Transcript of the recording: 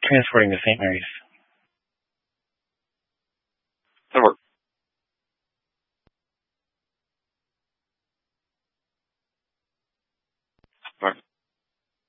transporting to St. Mary's. That'll work. All right.